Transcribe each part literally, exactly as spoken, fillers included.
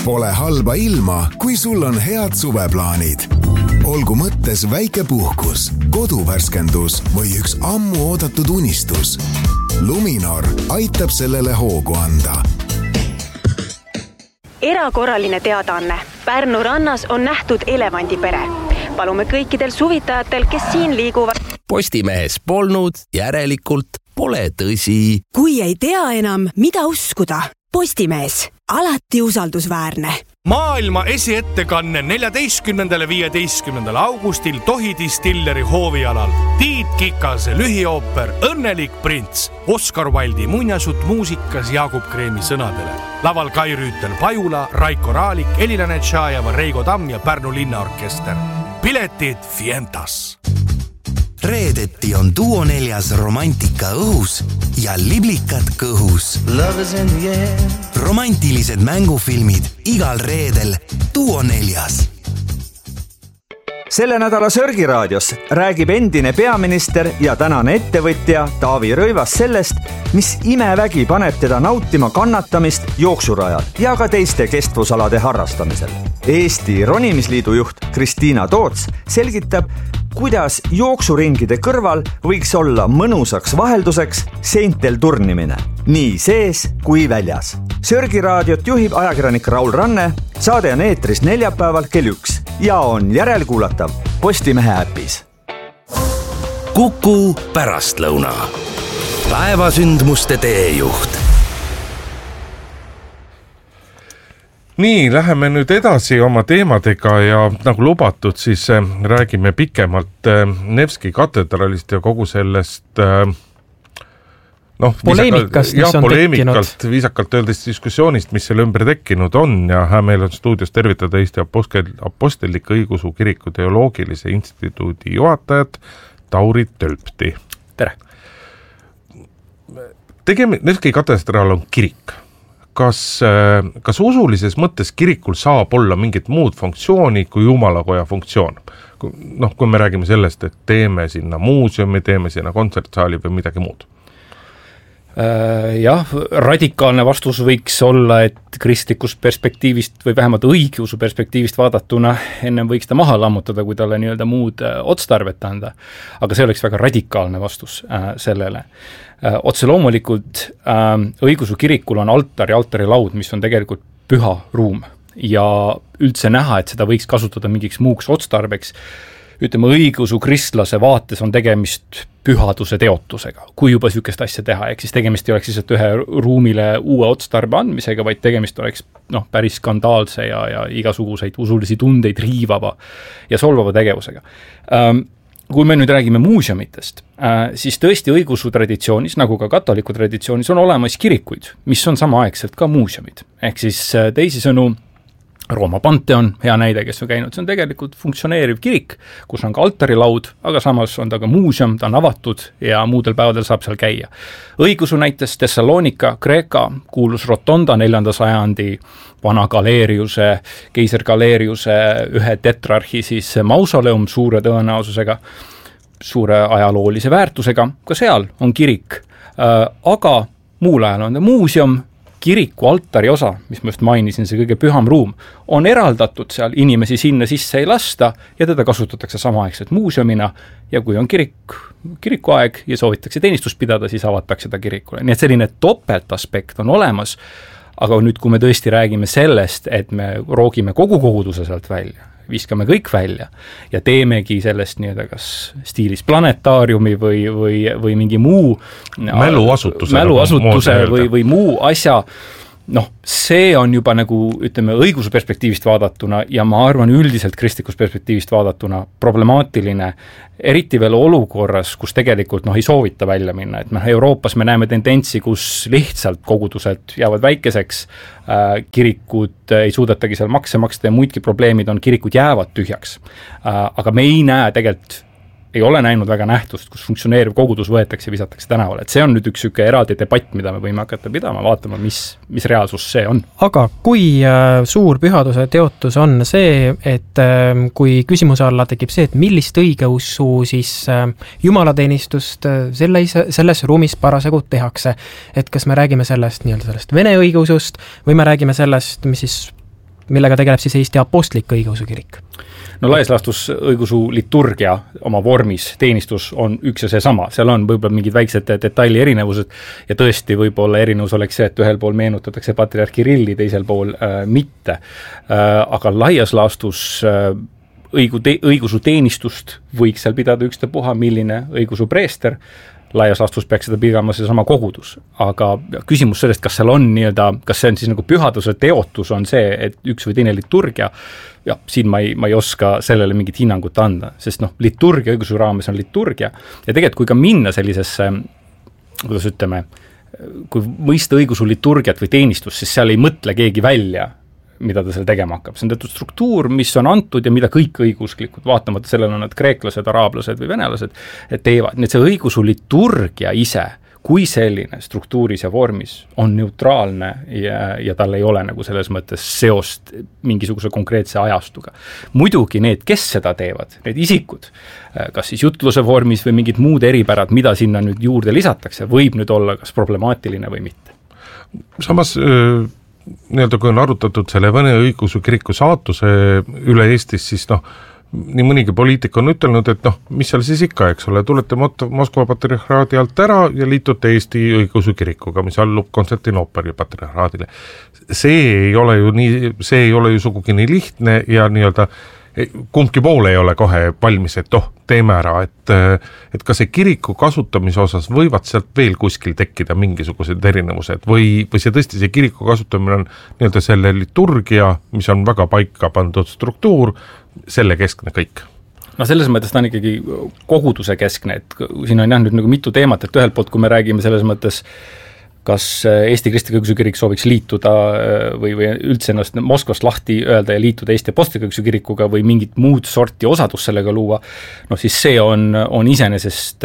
Pole halba ilma, kui sul on head suveplaanid. Olgu mõttes väike puhkus, koduvärskendus või üks ammu oodatud unistus. Luminor aitab sellele hoogu anda. Erakorraline teadaanne. Pärnu rannas on nähtud elevandipere. Palume kõikidel suvitajatel, kes siin liiguvad. Postimehes polnud, järelikult pole tõsi. Kui ei tea enam, mida uskuda, Postimees, alati usaldusväärne. Maailma esiettekanne neljateistkümnendal ja viieteistkümnendal augustil Tohi Distilleri hoovialal. Tiit Kikase lühiooper Õnnelik prints. Oskar Wilde'i muinasjutt muusikas Jaagup Kreemi sõnadele. Laval Kai Rüütel Pajula, Raiko Raalik, Elina Netšajeva, Reigo Tamm ja Pärnu linnaorkester. Piletid Fientas. Reedeti on Duo neljas romantika õhus ja liblikad kõhus. Romantilised mängufilmid igal reedel Duo neljas. Selle nädala Sörgiraadios räägib endine peaminister ja tänane ettevõtja Taavi Rõivas sellest, mis imevägi paneb teda nautima kannatamist jooksurajal ja ka teiste kestvusalade harrastamisel. Eesti Ronimisliidu juht Kristiina Toots selgitab, kuidas jooksuringide kõrval võiks olla mõnusaks vahelduseks seintel turnimine, nii sees kui väljas. Sörgiraadiot juhib ajakirjanik Raul Ranne, saade on eetris neljapäeval kell üks ja on järelkuulatav Postimehe äpis. Kuku pärastlõuna. Päevasündmuste teejuht. Nii, läheme nüüd edasi oma teemadega ja nagu lubatud, siis räägime pikemalt Nevski katedralist ja kogu sellest noh, poleemikast, viisakalt, jah, poleemikalt, viisakalt öeldes diskussioonist, mis selle ümber tekkinud on ja hää meil on stuudios tervitada Eesti Apostelliku õigusu kiriku teoloogilise instituudi juhatajat Tauri Tölpti. Tere! Tegeme, Nevski katedral on kirik. Kas, kas usulises mõttes kirikul saab olla mingit muud funktsiooni kui jumalakoja funktsioon? Noh, kui me räägime sellest, et teeme sinna muuseumi, teeme sinna kontsertsaali või midagi muud. Jah, radikaalne vastus võiks olla, et kristlikust perspektiivist või vähemalt õigeusu perspektiivist vaadatuna ennem võiks ta maha lammutada, kui talle nii-öelda muud otstarvet anda. Aga see oleks väga radikaalne vastus äh, sellele. Äh, otse loomulikult äh, õigeusu kirikul on altar ja altarilaud, mis on tegelikult püha ruum ja üldse näha, et seda võiks kasutada mingiks muuks otstarbeks. Ütleme, õigeusu kristlase vaates on tegemist pühaduse teotusega, kui juba sükest asja teha, ehk siis tegemist ei oleks lihtsalt ühe ruumile uue otstarbe andmisega, vaid tegemist oleks noh, päris skandaalse ja, ja igasuguseid usulisi tundeid riivava ja solvava tegevusega. Ähm, kui me nüüd räägime muuseumitest, äh, siis tõesti õigeusu traditsioonis, nagu ka katoliku traditsioonis, on olemas kirikuid, mis on samaaegselt ka muuseumid. Ehk siis äh, teisisõnu Rooma Pantheon, hea näide, kes on käinud, see on tegelikult funktsioneeriv kirik, kus on ka altarilaud, aga samas on ta ka muuseum, ta on avatud ja muudel päevadel saab seal käia. Õigeusu näites Thessalonika, Kreeka, kuulus Rotonda neljanda sajandi vana Galeriuse, keiser Galeriuse ühe tetrarhi siis mausoleum suure tõenäosusega, suure ajaloolise väärtusega, ka seal on kirik, aga muul ajal on ta muuseum, kiriku altari osa, mis ma just mainisin, see kõige püham ruum, on eraldatud seal, inimesi sinna sisse ei lasta ja teda kasutatakse samaaegselt muuseumina ja kui on kirik, kirikuaeg ja soovitakse teenistust pidada, siis avatakse ta kirikule. Nii et selline topeltaspekt on olemas, aga nüüd, kui me tõesti räägime sellest, et me roogime kogu koguduse sealt välja, viskame kõik välja ja teemegi sellest nii-öelda kas stiilis planetaariumi või, või, või mingi muu mäluasutuse, mäluasutuse või, või muu asja, noh, see on juba nagu, ütleme, õiguse perspektiivist vaadatuna ja ma arvan üldiselt kristlikust perspektiivist vaadatuna problemaatiline, eriti veel olukorras, kus tegelikult noh, ei soovita välja minna, et noh, Euroopas me näeme tendentsi, kus lihtsalt kogudused jäävad väikeseks, äh, kirikud ei suudetagi seal makse maksta ja muidki probleemid on, kirikud jäävad tühjaks. Äh, aga me ei näe tegelikult ei ole näinud väga nähtust, kus funktsioneeriv kogudus võetakse ja visatakse tänavale. Et see on nüüd üks süke eraldi debatt, mida me võime hakata pidama, vaatama, mis, mis reaalsus see on. Aga kui äh, suur pühaduse teotus on see, et äh, kui küsimuse alla tekib see, et millist õigeusu siis äh, jumalateenistust äh, selle, selles ruumis parasjagu tehakse, et kas me räägime sellest, nii-öelda sellest vene õigeusust või me räägime sellest, mis siis millega tegeleb siis Eesti Apostlik-Õigeusu Kirik? No laias laastus õigeusu liturgia oma vormis, teenistus on üks ja see sama, seal on võib-olla mingid väiksed detaili erinevused ja tõesti võib-olla erinevus oleks see, et ühel pool meenutatakse patriarh Kirilli, teisel pool äh, mitte äh,. Aga laias laastus äh, õigu te, õigeusu teenistust võiks seal pidada ükstapuha, milline õigeusu preester, laias laastus peaks seda pidama seesama kogudus, aga küsimus sellest, kas seal on nii-öelda, kas see on siis nagu pühaduse teotus on see, et üks või teine liturgia, ja siin ma ei, ma ei oska sellele mingit hinnangut anda, sest noh, liturgia õigeusu raames on liturgia ja tegelikult kui ka minna sellisesse, kuidas ütleme, kui mõista õigeusu liturgiat või teenistust, siis seal ei mõtle keegi välja, mida ta seal tegema hakkab. See on teatud struktuur, mis on antud ja mida kõik õigusklikud, vaatamata sellele on nad kreeklased, araablased või venelased, teevad. Nii et see õigeusu liturgia ise, kui selline struktuuris ja vormis on neutraalne ja, ja tal ei ole nagu selles mõttes seost mingisuguse konkreetse ajastuga. Muidugi need, kes seda teevad, need isikud, kas siis jutluse vormis või mingid muud eripärad, mida sinna nüüd juurde lisatakse, võib nüüd olla kas problemaatiline või mitte. Samas öö... nii-öelda kui on arutatud selle Vene õigeusu kiriku saatuse üle Eestis, siis noh, nii mõnigi poliitik on ütelnud, et noh, mis seal siis ikka, eks ole, tulete Moskva patriarhaadi alt ära ja liitute Eesti õigeusu kirikuga, mis allub Konstantinoopoli patriarhaadile. See ei ole ju nii, see ei ole ju sugugi nii lihtne ja nii-öelda kumbki pool ei ole kohe valmis, et oh, teeme ära, et, et ka see kiriku kasutamise osas võivad sealt veel kuskil tekkida mingisugused erinevused või, või see tõesti see kiriku kasutamine on nii-öelda selle liturgia, mis on väga paika pandud struktuur, selle keskne kõik. No selles mõttes ta on ikkagi koguduse keskne, et siin on jah nüüd nagu mitu teemat, et ühelt poolt, kui me räägime selles mõttes kas Eesti Kristlik Õigeusu Kirik sooviks liituda või, või üldse ennast Moskvast lahti öelda ja liituda Eesti Apostlik Õigeusu Kirikuga või mingit muud sorti osadus sellega luua, no siis see on, on iseenesest,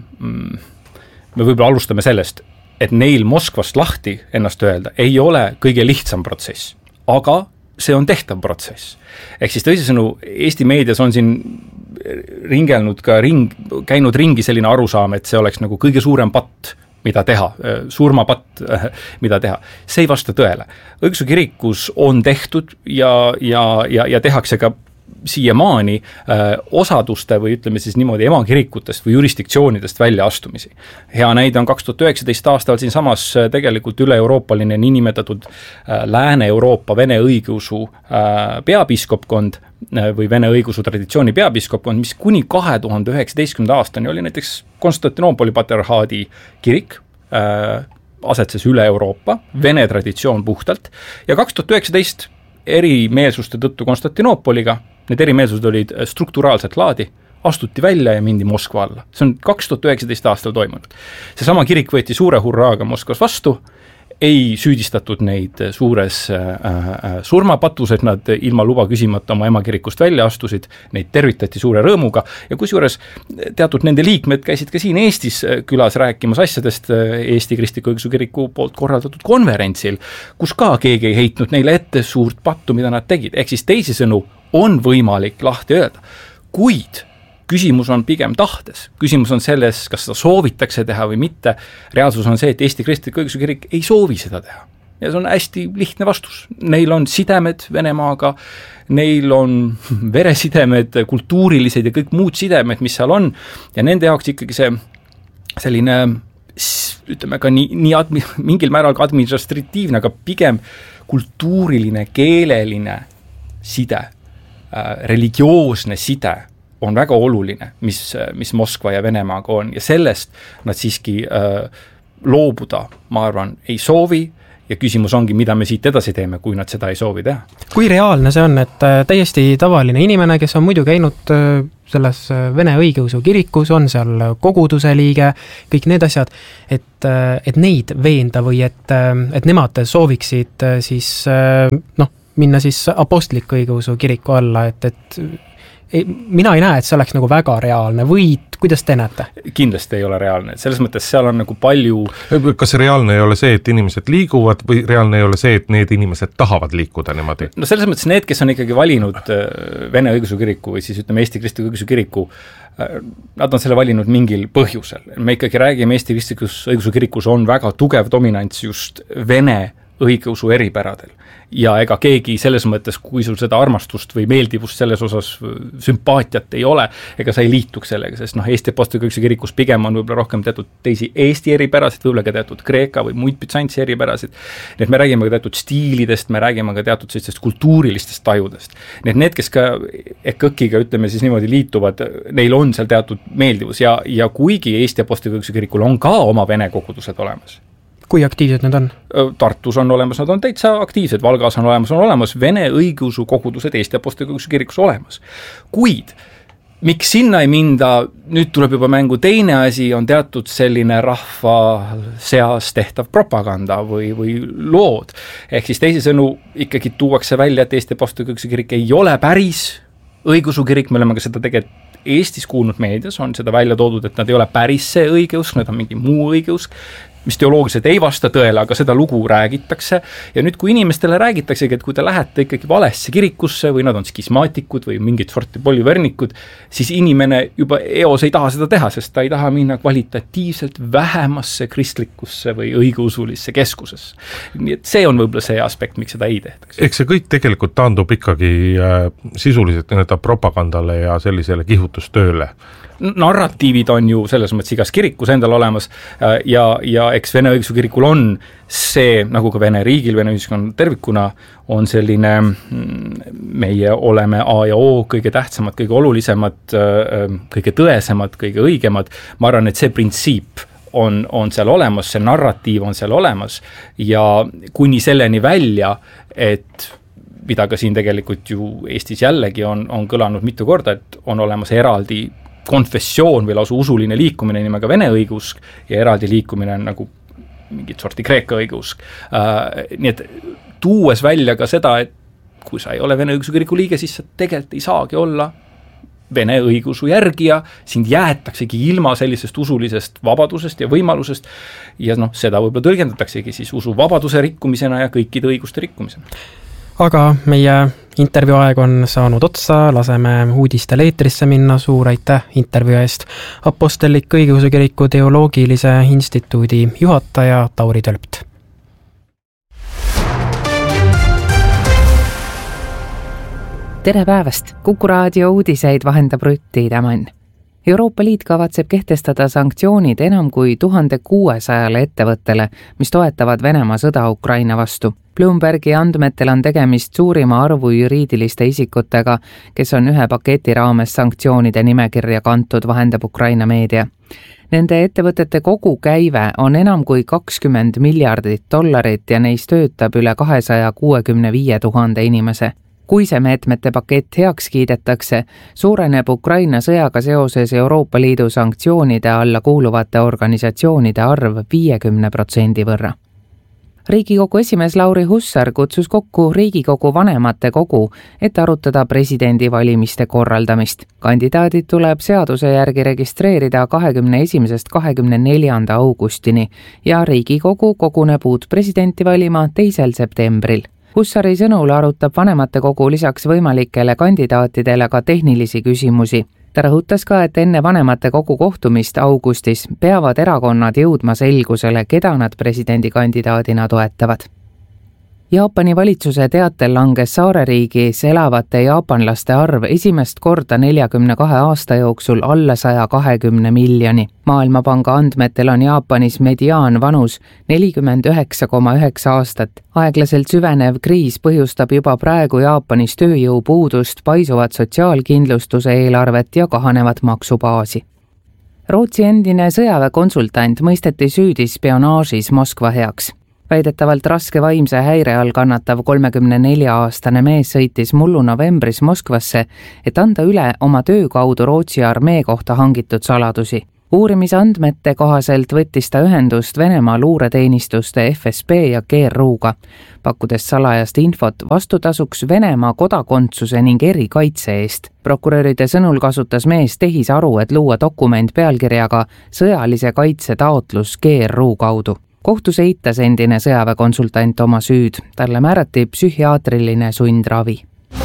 me võib-olla alustame sellest, et neil Moskvast lahti ennast öelda ei ole kõige lihtsam protsess, aga see on tehtav protsess. Ehk siis tõsisõnu, Eesti meedias on siin ringelnud ka ring, käinud ringi selline arusaam, et see oleks nagu kõige suurem patt, mida teha, surmapatt, mida teha. See ei vasta tõele. Õigeusu kirikus on tehtud ja, ja, ja, ja tehakse ka siiamaani äh, osaduste või ütleme siis niimoodi emakirikutest või jurisdiktsioonidest välja astumisi. Hea näide on kaks tuhat üheksateist aastal siin samas tegelikult üle-euroopaline niinimetatud äh, Lääne-Euroopa Vene õigeusu äh, peapiiskopkond äh, või Vene õigeusu traditsiooni peapiiskopkond, mis kuni kahe tuhande üheksateistkümnenda aastani oli näiteks Konstantinoopoli patriarhaadi kirik, äh, asetses üle Euroopa, Vene traditsioon puhtalt ja kaks tuhat üheksateist erimeelsuste tõttu Konstantinoopoliga, need erimeelsused olid strukturaalselt laadi, astuti välja ja mindi Moskva alla. See on kaks tuhat üheksateist aastal toimunud. Seesama kirik võeti suure hurraaga Moskvas vastu, ei süüdistatud neid suures äh, surmapatus, et nad ilma luba küsimata oma emakirikust välja astusid, neid tervitati suure rõõmuga ja kusjuures teatud nende liikmed käisid ka siin Eestis külas rääkimas asjadest Eesti Kristliku Õigeusu Kiriku poolt korraldatud konverentsil, kus ka keegi ei heitnud neile ette suurt pattu, mida nad tegid. Ehk siis teisisõnu on võimalik lahti öelda, kuid küsimus on pigem tahtes. Küsimus on selles, kas seda soovitakse teha või mitte. Reaalsus on see, et Eesti Kristlik Õigeusu Kirik ei soovi seda teha. Ja see on hästi lihtne vastus. Neil on sidemed Venemaaga, neil on veresidemed, kultuurilised ja kõik muud sidemed, mis seal on. Ja nende jaoks ikkagi see selline, ütleme ka nii, nii admi, mingil määral ka administratiivne, aga pigem kultuuriline, keeleline side, religioosne side on väga oluline, mis, mis Moskva ja Venemaaga on ja sellest nad siiski äh, loobuda, ma arvan, ei soovi ja küsimus ongi, mida me siit edasi teeme, kui nad seda ei soovi teha. Kui reaalne see on, et täiesti tavaline inimene, kes on muidu käinud selles Vene õigeusu kirikus, on seal koguduse liige, kõik need asjad, et, et neid veenda või et, et nemad sooviksid siis noh, minna siis Apostlik Õigeusu kiriku alla, et, et ei, mina ei näe, et see oleks nagu väga reaalne või kuidas te näete? Kindlasti ei ole reaalne, selles mõttes seal on nagu palju... Kas reaalne ei ole see, et inimesed liiguvad või reaalne ei ole see, et need inimesed tahavad liikuda niimoodi? No selles mõttes need, kes on ikkagi valinud Vene õigeusu kiriku või siis ütleme Eesti Kristliku Õigeusu kiriku, nad on selle valinud mingil põhjusel. Me ikkagi räägime Eesti Kristlikus Õigeusu kirikus on väga tugev dominants just Vene õigeusu eripäradel. Ja ega keegi selles mõttes, kui sul seda armastust või meeldivust selles osas sümpaatiat ei ole, ega sa ei liituks sellega, sest noh, Eesti Apostlik-Õigeusu Kirikus pigem on võib-olla rohkem teatud teisi Eesti eripärasid, võib-olla ka teatud Kreeka või muid Bütsantsi eripärasid. Nii et me räägime ka teatud stiilidest, me räägime ka teatud sellistest kultuurilistest tajudest. Nii et need, kes ka EKõkiga, ütleme siis niimoodi liituvad, neil on seal teatud meeldivus ja, ja kuigi Eesti Apostlik-Õigeusu Kirikul on ka oma vene kogudused olemas. Kui aktiivsed need on? Tartus on olemas, nad on täitsa aktiivsed, Valgas on olemas, on olemas vene õigeusu kogudused Eesti Apostlik-Õigeusu Kirikus olemas. Kuid, miks sinna ei minda, nüüd tuleb juba mängu teine asi, on teatud selline rahva seas tehtav propaganda või, või lood. Ehk siis teisisõnu ikkagi tuuakse välja, et Eesti Apostlik-Õigeusu Kirik ei ole päris õigeusu kirik, me oleme ka seda tegelikult Eestis kuulnud meedias, on seda välja toodud, et nad ei ole päris see õigeusk, nad on mingi muu õigeusk, mis teoloogiliselt ei vasta tõele, aga seda lugu räägitakse ja nüüd, kui inimestele räägitaksegi, et kui te lähete ikkagi valesse kirikusse või nad on skismaatikud või mingid sorti polüvernikud, siis inimene juba eos ei taha seda teha, sest ta ei taha minna kvalitatiivselt vähemasse kristlikusse või õigeusulisse keskusesse. Nii et see on võib-olla see aspekt, miks seda ei tehtaks. Eks see kõik tegelikult taandub ikkagi äh, sisuliselt nii-öelda propagandale ja sellisele kihutustööle. Narratiivid on ju selles mõttes igas kirikus endal olemas ja, ja eks Vene õigeusu kirikul on see, nagu ka Vene riigil, Vene ühiskonna tervikuna, on selline meie oleme A ja O, kõige tähtsamad, kõige olulisemad, kõige tõesemad, kõige õigemad. Ma arvan, et see printsiip on, on seal olemas, see narratiiv on seal olemas ja kuni selleni välja, et mida ka siin tegelikult ju Eestis jällegi on, on kõlanud mitu korda, et on olemas eraldi konfessioon või lausa usuline liikumine nimega Vene õigeusk ja eraldi liikumine on nagu mingit sorti Kreeka õigeusk. Uh, nii et tuues välja ka seda, et kui sa ei ole Vene õigeusu kiriku liige, siis sa tegelikult ei saagi olla Vene õigeusu järgija, sind jäetaksegi ilma sellisest usulisest vabadusest ja võimalusest ja noh, seda võib-olla tõlgendataksegi siis usu vabaduse rikkumisena ja kõikide õiguste rikkumisena. Aga meie intervjuu aeg on saanud otsa, laseme uudistel eetrisse minna, suur aitäh intervjuu eest. Apostlik-Õigeusu Kiriku teoloogilise instituudi juhataja Tauri Tölpt. Tere päevast! Kuku raadio uudiseid vahendab Rütti Tämann. Euroopa Liit kavatseb kehtestada sanktsioonid enam kui tuhande kuuesajale ettevõttele, mis toetavad Venemaa sõda Ukraina vastu. Bloombergi andmetel on tegemist suurima arvu juriidiliste isikutega, kes on ühe paketi raames sanktsioonide nimekirja kantud, vahendab Ukraina meedia. Nende ettevõtete kogu käive on enam kui kakskümmend miljardit dollarit ja neis töötab üle kahesaja kuuekümne viie tuhande inimese. Kui see meetmete pakett heaks kiidetakse, suureneb Ukraina sõjaga seoses Euroopa Liidu sanktsioonide alla kuuluvate organisatsioonide arv viiekümne protsendi võrra. Riigikogu esimees Lauri Hussar kutsus kokku Riigikogu vanemate kogu, et arutada presidendivalimiste korraldamist. Kandidaadid tuleb seaduse järgi registreerida kahekümne esimesest kahekümne neljanda augustini ja Riigikogu koguneb uut presidenti valima teisel septembril. Hussari sõnul arutab vanemate kogu lisaks võimalikele kandidaatidele ka tehnilisi küsimusi. Ta rõhutas ka, et enne vanemate kogu kohtumist augustis peavad erakonnad jõudma selgusele, keda nad presidendikandidaadina toetavad. Jaapani valitsuse teatel langes saareriigis elavate jaapanlaste arv esimest korda neljakümne kahe aasta jooksul alla saja kahekümne miljoni. Maailmapanga andmetel on Jaapanis mediaan vanus nelikümmend üheksa koma üheksa aastat. Aeglaselt süvenev kriis põhjustab juba praegu Jaapanis tööjõupuudust, paisuvat sotsiaalkindlustuse eelarvet ja kahanevat maksubaasi. Rootsi endine sõjaväekonsultant mõisteti süüdi spionaažis Moskva heaks. Väidetavalt raske vaimse häire all kannatav kolmekümne nelja aastane mees sõitis mullu novembris Moskvasse, et anda üle oma töö kaudu Rootsi armee kohta hangitud saladusi. Uurimisandmete kohaselt võttis ta ühendust Venemaa luureteenistuste F S B ja G R U-ga, pakkudes salajast infot vastutasuks Venemaa kodakondsuse ning erikaitse eest. Prokuröride sõnul kasutas mees tehisaru, et luua dokument pealkirjaga sõjalise kaitse taotlus G R U kaudu. Kohtus eitas endine sõjaväekonsultant oma süüd. Talle määrati psühhiaatriline sundravi.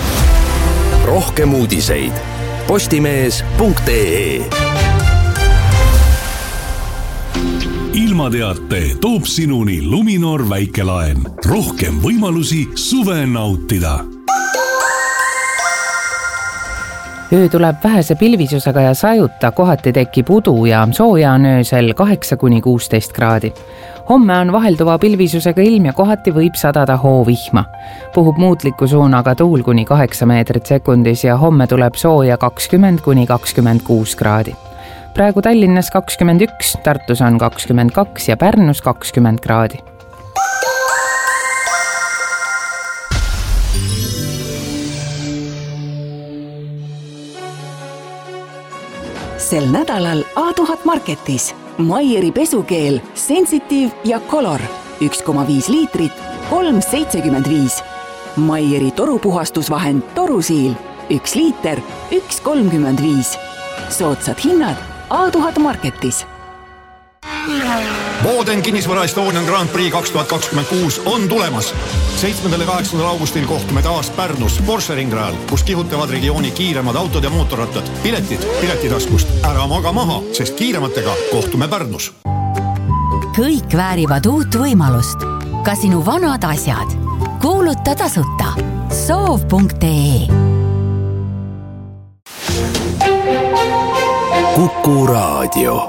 Rohkem uudiseid postimees punkt ee. ilmateate toob sinuni Luminor väikelaen. Rohkem võimalusi suve nautida. Öö tuleb vähese pilvisusega ja sajuta, kohati tekib udu ja sooja on öösel kaheksa kuni kuusteist kraadi. Homme on vahelduva pilvisusega ilm ja kohati võib sadada hoovihma. Puhub muutliku suunaga tuul kuni kaheksa meetrit sekundis ja homme tuleb sooja kakskümmend kuni kakskümmend kuus kraadi. Praegu Tallinnas kakskümmend üks, Tartus on kakskümmend kaks ja Pärnus kakskümmend kraadi. Sel nädalal A tuhat Marketis Maieri pesukeel Sensitive ja Color üks koma viis liitrit, kolm seitsekümmend viis. Maieri torupuhastusvahend Torusiil üks liiter, üks kolmkümmend viis. Soodsad hinnad A tuhat Marketis. Boden kinnisvara Estonian Grand Prix kaks tuhat kakskümmend kuus on tulemas. seitsmendal ja kaheksandal augustil kohtume taas Pärnus Porsche ringrajal, kus kihutavad regiooni kiiremad autod ja mootorrattad. Piletid piletitaskust. Ära maga maha, sest kiirematega kohtume Pärnus. Kõik väärivad uut võimalust. Ka sinu vanad asjad. Kuuluta tasuta. soov punkt ee. Kuku Raadio.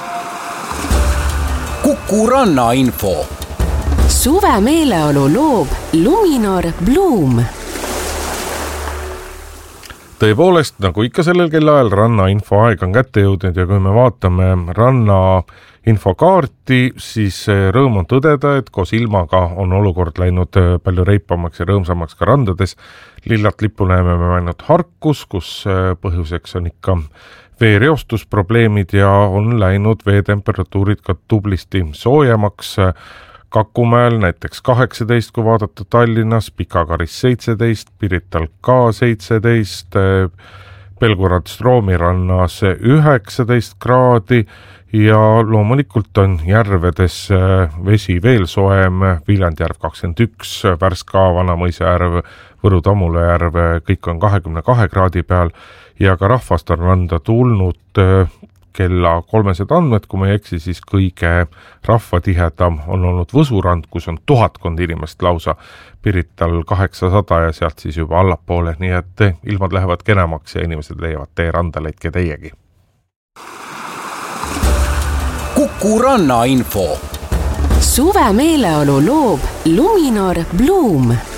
Kuku Ranna info. Suve meeleolu loob Luminor Bloom. Tõepoolest, nagu ikka sellel kellaajal ranna infoaeg on kätte jõudnud ja kui me vaatame ranna infokaarti, siis rõõm on tõdeda, et koos ilmaga on olukord läinud palju reipamaks ja rõõmsamaks ka randades. Lillat lippu näeme me ainult Harkus, kus põhjuseks on ikka veereostusprobleemid ja on läinud veetemperatuurid ka tublisti soojemaks. Kakumäel näiteks kaheksateist, kui vaadata Tallinnas, Pikakaris seitseteist, Pirital ka seitseteist, Belgorod-Stroomi rannas üheksateist kraadi ja loomulikult on järvedes vesi veel soem, Viljandjärv kakskümmend üks, Värska, Vanamõisa järv, Võru-Tammula järv, kõik on kahekümne kahe kraadi peal ja ka rahvast on randa tulnud kella kolmesed andmed, kui ma ei eksi, siis kõige rahvatihedam on olnud Võsurand, kus on tuhatkond inimest lausa, Pirital kaheksasada ja sealt siis juba allapoole, nii et ilmad lähevad kenemaks ja inimesed leiavad tee randa, leidke teiegi. Kuku Ranna info. Suve meeleolu loob Luminor Bloom.